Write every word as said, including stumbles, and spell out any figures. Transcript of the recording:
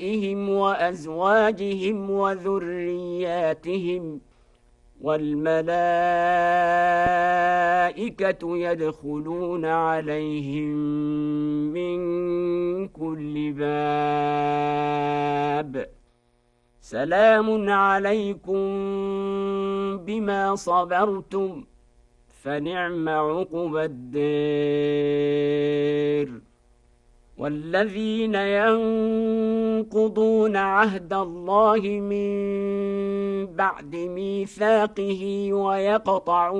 آبائهم وأزواجهم وذرياتهم، والملائكة يدخلون عليهم من كل باب. سلام عليكم بما صبرتم، فنعم عقبى الدار. والذين ينقضون عهد الله من بعد ميثاقه ويقطعون